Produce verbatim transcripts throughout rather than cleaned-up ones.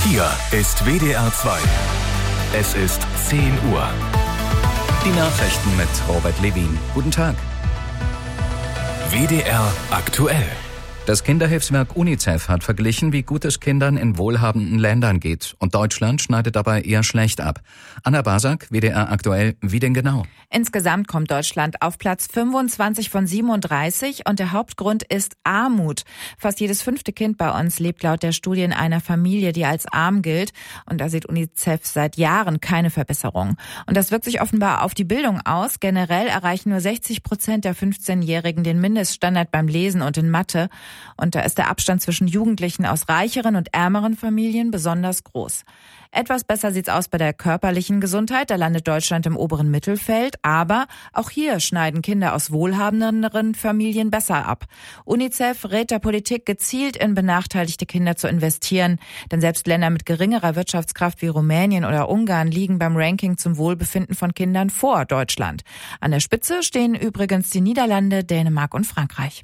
Hier ist W D R zwei. Es ist zehn Uhr. Die Nachrichten mit Robert Levin. Guten Tag. W D R aktuell. Das Kinderhilfswerk UNICEF hat verglichen, wie gut es Kindern in wohlhabenden Ländern geht. Und Deutschland schneidet dabei eher schlecht ab. Anna Basak, W D R aktuell, wie denn genau? Insgesamt kommt Deutschland auf Platz fünfundzwanzig von siebenunddreißig und der Hauptgrund ist Armut. Fast jedes fünfte Kind bei uns lebt laut der Studie in einer Familie, die als arm gilt. Und da sieht UNICEF seit Jahren keine Verbesserung. Und das wirkt sich offenbar auf die Bildung aus. Generell erreichen nur sechzig Prozent der fünfzehnjährigen den Mindeststandard beim Lesen und in Mathe. Und da ist der Abstand zwischen Jugendlichen aus reicheren und ärmeren Familien besonders groß. Etwas besser sieht's aus bei der körperlichen Gesundheit. Da landet Deutschland im oberen Mittelfeld. Aber auch hier schneiden Kinder aus wohlhabenderen Familien besser ab. UNICEF rät der Politik, gezielt in benachteiligte Kinder zu investieren. Denn selbst Länder mit geringerer Wirtschaftskraft wie Rumänien oder Ungarn liegen beim Ranking zum Wohlbefinden von Kindern vor Deutschland. An der Spitze stehen übrigens die Niederlande, Dänemark und Frankreich.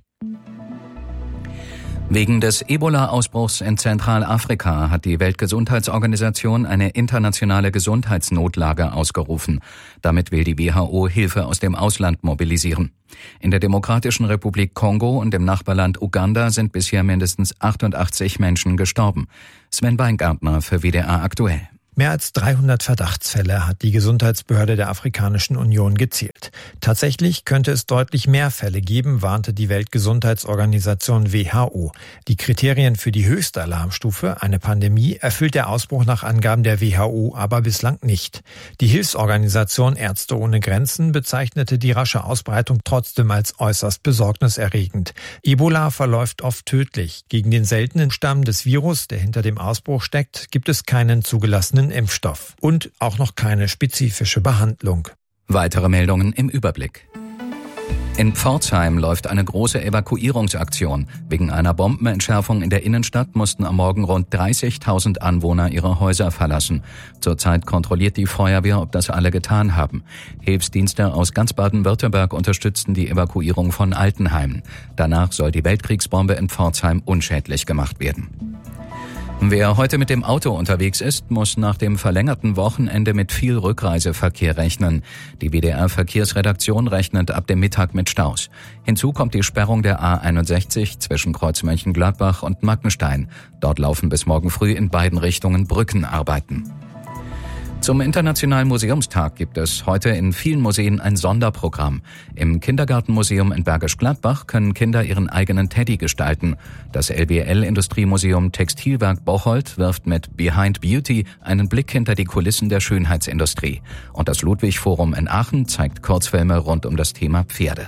Wegen des Ebola-Ausbruchs in Zentralafrika hat die Weltgesundheitsorganisation eine internationale Gesundheitsnotlage ausgerufen. Damit will die W H O Hilfe aus dem Ausland mobilisieren. In der Demokratischen Republik Kongo und im Nachbarland Uganda sind bisher mindestens achtundachtzig Menschen gestorben. Sven Weingartner für W D R aktuell. Mehr als dreihundert Verdachtsfälle hat die Gesundheitsbehörde der Afrikanischen Union gezählt. Tatsächlich könnte es deutlich mehr Fälle geben, warnte die Weltgesundheitsorganisation W H O. Die Kriterien für die höchste Alarmstufe, eine Pandemie, erfüllt der Ausbruch nach Angaben der W H O aber bislang nicht. Die Hilfsorganisation Ärzte ohne Grenzen bezeichnete die rasche Ausbreitung trotzdem als äußerst besorgniserregend. Ebola verläuft oft tödlich. Gegen den seltenen Stamm des Virus, der hinter dem Ausbruch steckt, gibt es keinen zugelassenen Impfstoff und auch noch keine spezifische Behandlung. Weitere Meldungen im Überblick. In Pforzheim läuft eine große Evakuierungsaktion. Wegen einer Bombenentschärfung in der Innenstadt mussten am Morgen rund dreißigtausend Anwohner ihre Häuser verlassen. Zurzeit kontrolliert die Feuerwehr, ob das alle getan haben. Hilfsdienste aus ganz Baden-Württemberg unterstützten die Evakuierung von Altenheimen. Danach soll die Weltkriegsbombe in Pforzheim unschädlich gemacht werden. Wer heute mit dem Auto unterwegs ist, muss nach dem verlängerten Wochenende mit viel Rückreiseverkehr rechnen. Die W D R-Verkehrsredaktion rechnet ab dem Mittag mit Staus. Hinzu kommt die Sperrung der A einundsechzig zwischen Kreuz Mönchengladbach und Mackenstein. Dort laufen bis morgen früh in beiden Richtungen Brückenarbeiten. Zum Internationalen Museumstag gibt es heute in vielen Museen ein Sonderprogramm. Im Kindergartenmuseum in Bergisch Gladbach können Kinder ihren eigenen Teddy gestalten. Das L B L-Industriemuseum Textilwerk Bocholt wirft mit Behind Beauty einen Blick hinter die Kulissen der Schönheitsindustrie. Und das Ludwig-Forum in Aachen zeigt Kurzfilme rund um das Thema Pferde.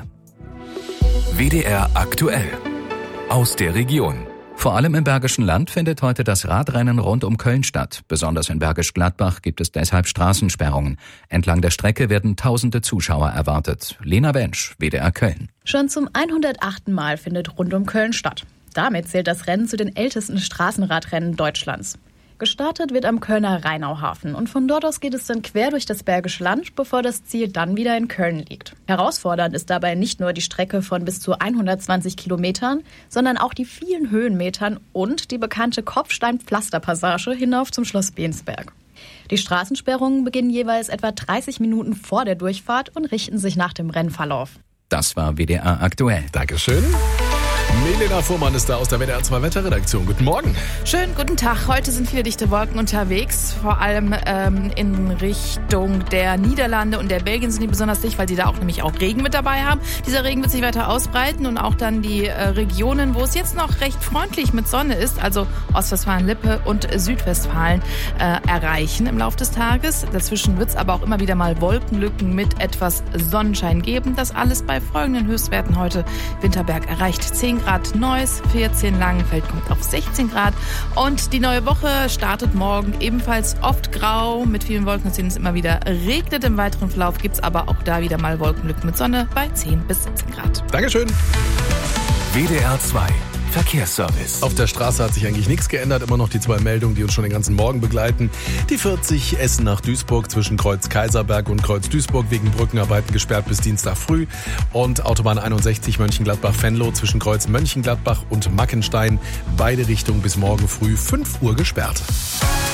W D R aktuell. Aus der Region. Vor allem im Bergischen Land findet heute das Radrennen rund um Köln statt. Besonders in Bergisch Gladbach gibt es deshalb Straßensperrungen. Entlang der Strecke werden tausende Zuschauer erwartet. Lena Bensch, W D R Köln. Schon zum hundertachten Mal findet rund um Köln statt. Damit zählt das Rennen zu den ältesten Straßenradrennen Deutschlands. Gestartet wird am Kölner Rheinauhafen und von dort aus geht es dann quer durch das Bergische Land, bevor das Ziel dann wieder in Köln liegt. Herausfordernd ist dabei nicht nur die Strecke von bis zu hundertzwanzig Kilometern, sondern auch die vielen Höhenmetern und die bekannte Kopfstein-Pflasterpassage hinauf zum Schloss Bensberg. Die Straßensperrungen beginnen jeweils etwa dreißig Minuten vor der Durchfahrt und richten sich nach dem Rennverlauf. Das war W D R aktuell. Dankeschön. Milena Fuhrmann ist da aus der W D R zwei Wetterredaktion. Guten Morgen. Schönen guten Tag. Heute sind viele dichte Wolken unterwegs. Vor allem ähm, in Richtung der Niederlande und der Belgien sind die besonders dicht, weil sie da auch nämlich auch Regen mit dabei haben. Dieser Regen wird sich weiter ausbreiten und auch dann die äh, Regionen, wo es jetzt noch recht freundlich mit Sonne ist, also Ostwestfalen-Lippe und Südwestfalen, äh, erreichen im Laufe des Tages. Dazwischen wird es aber auch immer wieder mal Wolkenlücken mit etwas Sonnenschein geben. Das alles bei folgenden Höchstwerten heute. Winterberg erreicht zehn Grad, Neuss vierzehn, Langenfeld kommt auf sechzehn Grad und die neue Woche startet morgen ebenfalls oft grau mit vielen Wolken, es ist immer wieder regnet. Im weiteren Verlauf gibt es aber auch da wieder mal Wolkenlücken mit Sonne bei zehn bis siebzehn Grad. Dankeschön. W D R zwei Verkehrsservice. Auf der Straße hat sich eigentlich nichts geändert. Immer noch die zwei Meldungen, die uns schon den ganzen Morgen begleiten. Die vierzig Essen nach Duisburg zwischen Kreuz Kaiserberg und Kreuz Duisburg wegen Brückenarbeiten gesperrt bis Dienstag früh. Und Autobahn einundsechzig Mönchengladbach-Venlo zwischen Kreuz Mönchengladbach und Mackenstein. Beide Richtungen bis morgen früh fünf Uhr gesperrt.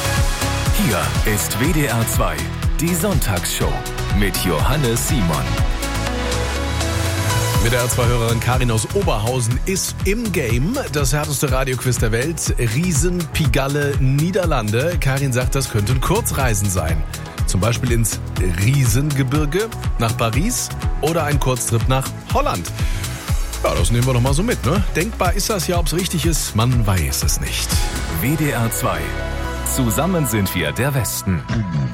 Hier ist W D R zwei, die Sonntagsshow mit Johannes Simon. W D R zwei-Hörerin Karin aus Oberhausen ist im Game. Das härteste Radioquiz der Welt. Riesen, Pigalle, Niederlande. Karin sagt, das könnten Kurzreisen sein. Zum Beispiel ins Riesengebirge, nach Paris oder ein Kurztrip nach Holland. Ja, das nehmen wir doch mal so mit, ne? Denkbar ist das ja, ob es richtig ist, man weiß es nicht. W D R zwei. Zusammen sind wir der Westen.